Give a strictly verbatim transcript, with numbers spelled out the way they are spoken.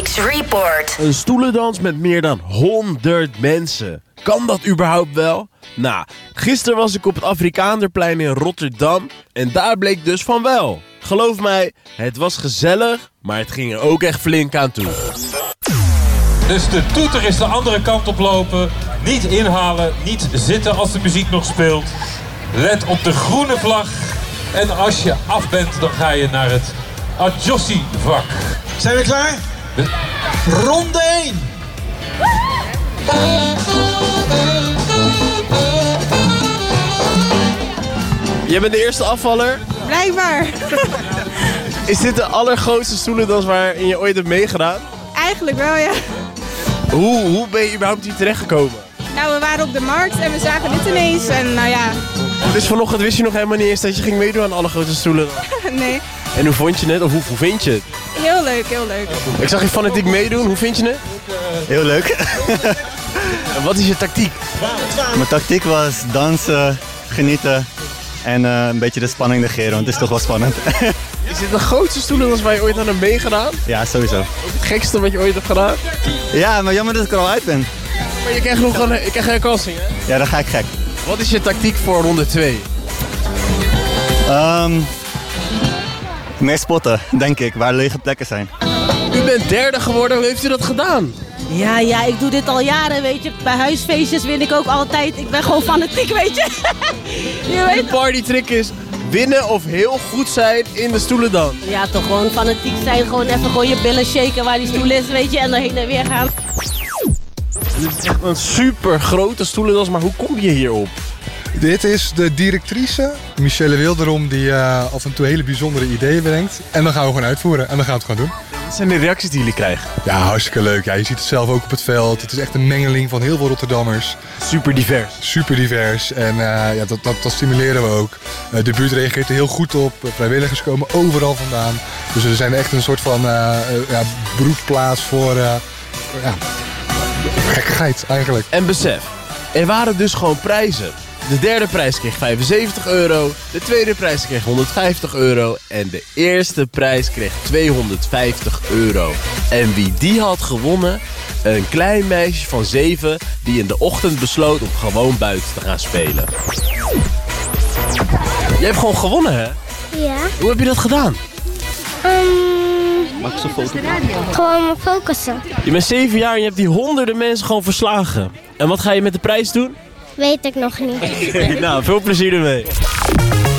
Week's Report. Een stoelendans met meer dan honderd mensen. Kan dat überhaupt wel? Nou, gisteren was ik op het Afrikaanderplein in Rotterdam en daar bleek dus van wel. Geloof mij, het was gezellig, maar het ging er ook echt flink aan toe. Dus de toeter is de andere kant op lopen. Niet inhalen, niet zitten als de muziek nog speelt. Let op de groene vlag. En als je af bent, dan ga je naar het Adjossi-vak. Zijn we klaar? De... Ronde één. Jij bent de eerste afvaller? Blijkbaar. Is dit de allergrootste stoelendans waarin je ooit hebt meegedaan? Eigenlijk wel, ja. Hoe, hoe ben je überhaupt hier terechtgekomen? Nou, we waren op de markt en we zagen dit ineens en nou ja, Dus vanochtend wist je nog helemaal niet eens dat je ging meedoen aan de allergrootste stoelendans? nee. En hoe vond je het? Of hoe, hoe vind je het? Heel leuk, heel leuk. Ik zag je fanatiek meedoen. Hoe vind je het? Heel leuk. En wat is je tactiek? Mijn tactiek was dansen, genieten en uh, een beetje de spanning negeren, want het is toch wel spannend. Is dit de grootste stoelendans waar je ooit aan hebt meegedaan? Ja, sowieso. Het gekste wat je ooit hebt gedaan? Ja, maar jammer dat ik er al uit ben. Maar je krijgt nog een, je krijgt geen kansing, hè? Ja, dan ga ik gek. Wat is je tactiek voor ronde twee? Um, meer spotten, denk ik, waar lege plekken zijn. U bent derde geworden, hoe heeft u dat gedaan? Ja, ja, ik doe dit al jaren, weet je. Bij huisfeestjes win ik ook altijd. Ik ben gewoon fanatiek, weet je. Je weet. De partytrick is winnen of heel goed zijn in de stoelendans. Ja, toch gewoon fanatiek zijn. Gewoon even gewoon je billen shaken waar die stoel is, weet je. En dan heen en weer gaan. Dit is echt een super grote stoelendans, maar hoe kom je hierop? Dit is de directrice, Michelle Wilderom, die uh, af en toe hele bijzondere ideeën brengt. En dan gaan we gewoon uitvoeren en dan gaan we het gewoon doen. Wat zijn de reacties die jullie krijgen? Ja, hartstikke leuk. Ja, je ziet het zelf ook op het veld. Het is echt een mengeling van heel veel Rotterdammers. Super divers. Super divers. En uh, ja, dat, dat, dat stimuleren we ook. Uh, de buurt reageert er heel goed op. Vrijwilligers komen overal vandaan. Dus we zijn echt een soort van uh, uh, ja, broedplaats voor uh, ja, gekkigheid eigenlijk. En besef, er waren dus gewoon prijzen. De derde prijs kreeg vijfenzeventig euro, de tweede prijs kreeg honderdvijftig euro en de eerste prijs kreeg tweehonderdvijftig euro. En wie die had gewonnen? Een klein meisje van zeven die in de ochtend besloot om gewoon buiten te gaan spelen. Je hebt gewoon gewonnen, hè? Ja. Hoe heb je dat gedaan? Um, Mag ik zo'n foto? gewoon focussen. Je bent zeven jaar en je hebt die honderden mensen gewoon verslagen. En wat ga je met de prijs doen? Weet ik nog niet. Nou, veel plezier ermee.